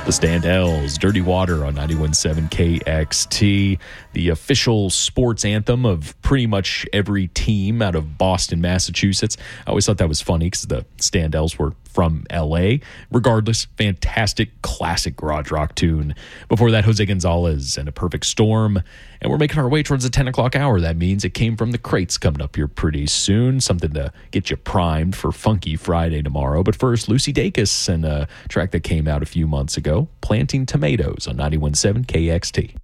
The Standells, Dirty Water on 91.7 KXT, the official sports anthem of pretty much every team out of Boston, Massachusetts. I always thought that was funny because the Standells were from L.A. Regardless, fantastic classic garage rock tune. Before that, Jose Gonzalez and A Perfect Storm. And we're making our way towards the 10 o'clock hour. That means it came from the crates coming up here pretty soon. Something to get you primed for Funky Friday tomorrow. But first, Lucy Dacus and a track that came out a few months ago, Planting Tomatoes on 91.7 KXT.